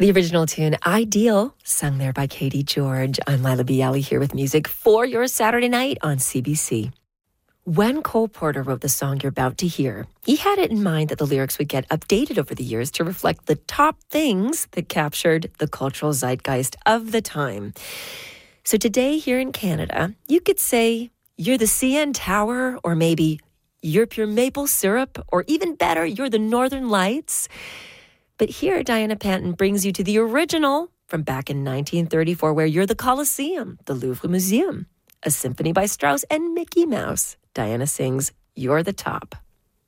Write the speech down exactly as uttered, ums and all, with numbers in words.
The original tune, Ideal, sung there by Katie George. I'm Lila Bialy here with music for your Saturday night on C B C. When Cole Porter wrote the song you're about to hear, he had it in mind that the lyrics would get updated over the years to reflect the top things that captured the cultural zeitgeist of the time. So today here in Canada, you could say you're the C N Tower, or maybe you're pure maple syrup, or even better, you're the Northern Lights. But here, Diana Panton brings you to the original from back in nineteen thirty-four, where you're the Colosseum, the Louvre Museum, a symphony by Strauss and Mickey Mouse. Diana sings, You're the Top.